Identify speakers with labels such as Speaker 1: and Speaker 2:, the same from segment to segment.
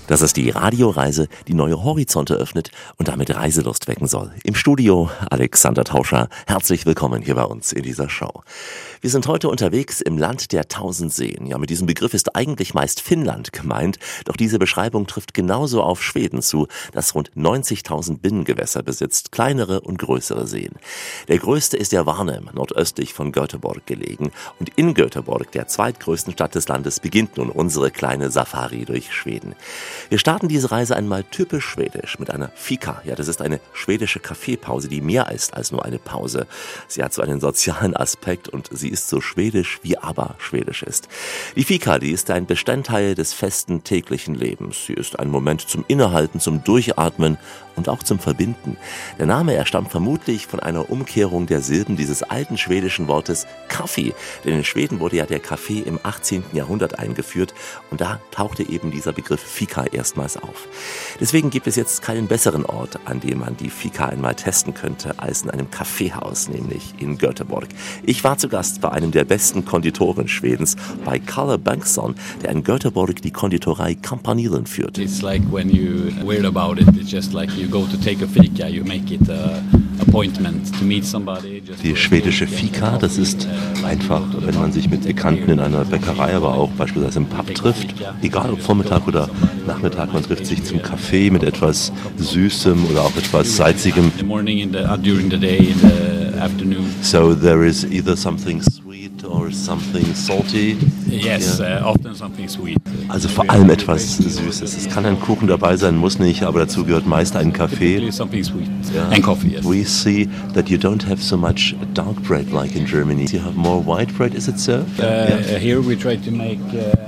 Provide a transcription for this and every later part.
Speaker 1: Das ist die Radioreise, die neue Horizonte öffnet und damit Reiselust wecken soll. Im Studio Alexander Tauscher. Herzlich willkommen hier bei uns in dieser Show. Wir sind heute unterwegs im Land der 1000 Seen. Ja, mit diesem Begriff ist eigentlich meist Finnland gemeint, doch diese Beschreibung trifft genauso auf Schweden zu, das rund 90.000 Binnengewässer besitzt, kleinere und größere Seen. Der größte ist der Varnhem, nordöstlich von Göteborg gelegen. Und in Göteborg, der zweitgrößten Stadt des Landes, beginnt nun unsere kleine Safari durch Schweden. Wir starten diese Reise einmal typisch schwedisch mit einer Fika. Ja, das ist eine schwedische Kaffeepause, die mehr ist als nur eine Pause. Sie hat so einen sozialen Aspekt und sie ist so schwedisch, wie aber schwedisch ist. Die Fika, die ist ein Bestandteil des festen täglichen Lebens. Sie ist ein Moment zum Innehalten, zum Durchatmen und auch zum Verbinden. Der Name, er stammt vermutlich von einer Umkehrung der Silben dieses alten schwedischen Wortes Kaffee. Denn in Schweden wurde ja der Kaffee im 18. Jahrhundert eingeführt und da tauchte eben dieser Begriff Fika erstmals auf. Deswegen gibt es jetzt keinen besseren Ort, an dem man die Fika einmal testen könnte, als in einem Kaffeehaus, nämlich in Göteborg. Ich war zu Gast bei einem der besten Konditoren Schwedens, bei Kalle Bengtsson, der in Göteborg die Konditorei Kampanilen führt.
Speaker 2: It's like when you weird about it, it's just like you go to take a fika, you make it a appointment to meet somebody.
Speaker 1: Die schwedische Fika, das ist einfach, wenn man sich mit Bekannten in einer Bäckerei, aber auch beispielsweise im Pub trifft, egal ob Vormittag oder Nachmittag, man trifft sich zum Kaffee mit etwas Süßem oder auch etwas Salzigem.
Speaker 2: During the day, in the afternoon.
Speaker 1: So there is either something sweet or something salty.
Speaker 2: Yes, often something sweet.
Speaker 1: Also vor allem etwas Süßes. Es kann ein Kuchen dabei sein, muss nicht, aber dazu gehört meist ein Kaffee.
Speaker 2: Something sweet and coffee, yes.
Speaker 1: We see that you don't have so much dark bread like in Germany. You have more white bread, is it so?
Speaker 2: Here we try to make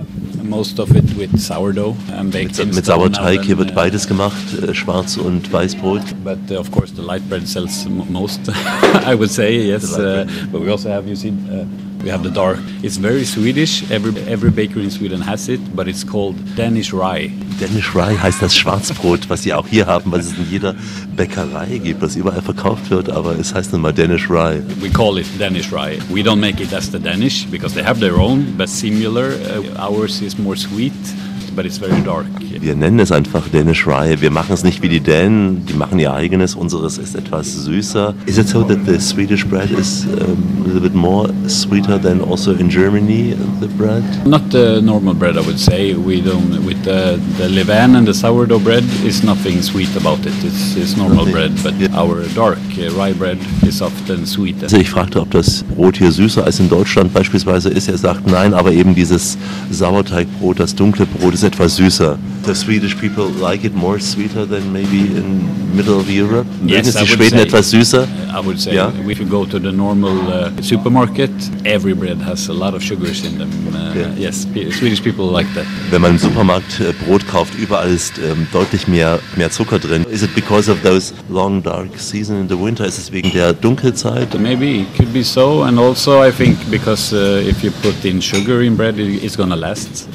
Speaker 2: most of it with sourdough and baked in
Speaker 1: mit Sauerteig, hier wird beides gemacht, Schwarz- und Weißbrot.
Speaker 2: But of course the light bread sells most, I would say, yes. But we also have, you see, we have the dark. It's very Swedish. Every bakery in Sweden has it, but it's called Danish rye.
Speaker 1: Danish rye heißt das Schwarzbrot, was sie auch hier haben, was es in jeder Bäckerei gibt, was überall verkauft wird, aber es heißt nun mal Danish rye.
Speaker 2: We call it Danish rye. We don't make it as the Danish because they have their own, but similar. Ours is more sweet, but it's very dark.
Speaker 1: Wir nennen es einfach Danish rye. Wir machen es nicht wie die Dänen, die machen ihr eigenes. Unseres ist etwas süßer. Is it so that the Swedish bread is a little bit more sweeter than also in Germany, the bread?
Speaker 2: Not the normal bread, I would say. We don't, with the levain and the sourdough bread is nothing sweet about it. It's normal bread, but our dark rye bread is often sweet.
Speaker 1: Also ich fragte, ob das Brot hier süßer als in Deutschland beispielsweise ist. Er sagt nein, aber eben dieses Sauerteigbrot, das dunkle Brot ist etwas süßer. The Swedish people like it more sweeter than maybe in middle of Europe?
Speaker 2: Yes,
Speaker 1: ist die Schweden etwas süßer?
Speaker 2: I would say, if you go to the normal supermarket, every bread has a lot of sugars in them. Yes, Swedish people like that.
Speaker 1: Wenn man im Supermarkt Brot kauft, überall ist deutlich mehr Zucker drin. Is it because of those long dark season in the winter? Ist es wegen der Dunkelzeit?
Speaker 2: Maybe, it could be so, and also I think because if you put in sugar in bread, it's gonna last.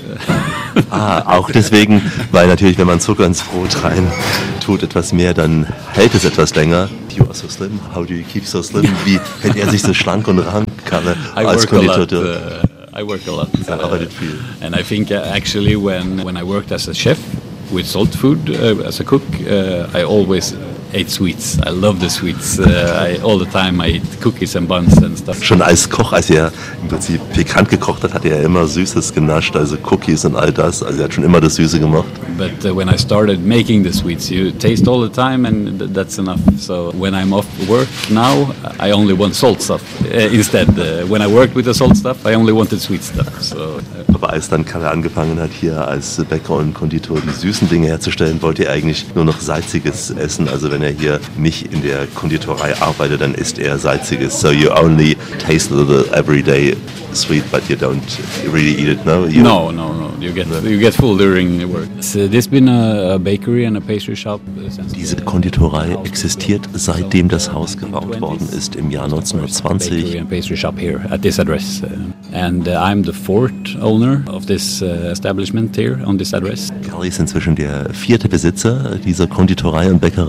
Speaker 1: Auch deswegen, weil natürlich, wenn man Zucker ins Brot rein tut, etwas mehr, dann hält es etwas länger. You are so slim. How do you keep so slim? Wie hält er sich so schlank und rank, Kalle, als Konditor?
Speaker 2: I work a lot.
Speaker 1: Er arbeitet viel.
Speaker 2: And I think actually when I worked as a chef with salt food, as a cook, I always ate sweets. I love the sweets. All the time I eat cookies and buns and stuff.
Speaker 1: Schon als Koch, als er im Prinzip pikant gekocht hat, hat er immer Süßes genascht, also Cookies und all das. Also er hat schon immer das Süße gemacht.
Speaker 2: But when I started making the sweets, you taste all the time and that's enough. So when I'm off work now, I only want salt stuff instead. When I worked with the salt stuff, I only wanted sweet stuff. So,
Speaker 1: aber als dann Kalle angefangen hat, hier als Bäcker und Konditor die süßen Dinge herzustellen, wollte er eigentlich nur noch salziges essen. Also wenn er hier nicht in der Konditorei arbeitet, dann isst er salziges. So you only taste a little every day sweet, but you don't really eat it, no?
Speaker 2: No. You get full during work. So there's been a bakery and a pastry shop.
Speaker 1: Diese Konditorei existiert, seitdem das Haus gebaut worden ist, im Jahr 1920.
Speaker 2: Bakery and pastry shop here at this address. And I'm the fourth owner of this establishment here on this address.
Speaker 1: Kalle ist inzwischen der vierte Besitzer dieser Konditorei und Bäckerei.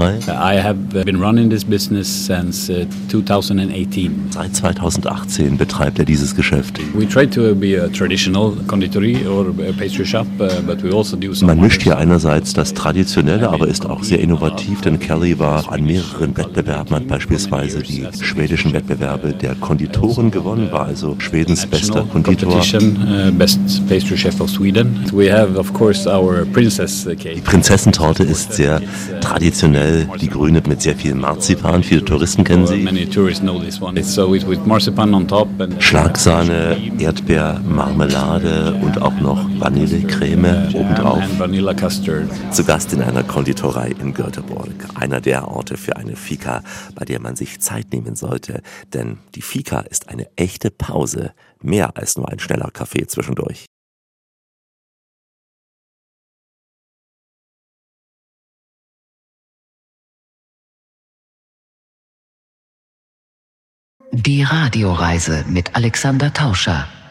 Speaker 2: I have been running this business since 2018.
Speaker 1: Seit 2018 betreibt er dieses Geschäft.
Speaker 2: We try to be a traditional conditori or a pastry shop, but we also do some.
Speaker 1: Man mischt hier einerseits das Traditionelle, aber ist auch sehr innovativ, denn Kelly war an mehreren Wettbewerben, hat beispielsweise die schwedischen Wettbewerbe der Konditoren gewonnen, war also Schwedens bester Konditor.
Speaker 2: Best pastry chef of Sweden. We have, of course, our princess cake.
Speaker 1: Die Prinzessentorte ist sehr traditionell, die grüne mit sehr viel Marzipan. Viele Touristen kennen sie.
Speaker 2: Many tourists know this one. It's so with marzipan on top and
Speaker 1: Schlagsahne, Erdbeermarmelade und auch noch Vanillecreme obendrauf.
Speaker 2: and vanilla custard.
Speaker 1: Zu Gast in einer Konditorei in Göteborg. Einer der Orte für eine Fika, bei der man sich Zeit nehmen sollte. Denn die Fika ist eine echte Pause. Mehr als nur ein schneller Kaffee zwischendurch.
Speaker 3: Die Radioreise mit Alexander Tauscher.